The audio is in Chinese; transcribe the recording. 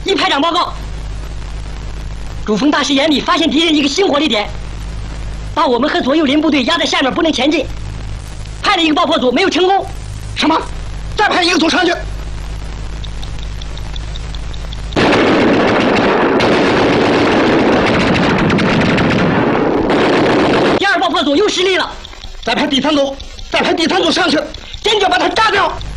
一排长报告，主峰大师眼里发现敌人一个新火力点，把我们和左右邻部队压在下面不能前进，派了一个爆破组没有成功。 什么？再派一个组上去。 第二爆破组又失利了， 再派第三组，再派第三组上去，坚决把它炸掉。